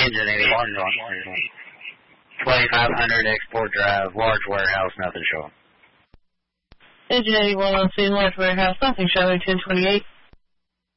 Engine 81, 2500 Export Drive, large warehouse, nothing showing. Engine 81 on scene, large warehouse, nothing showing, 1028.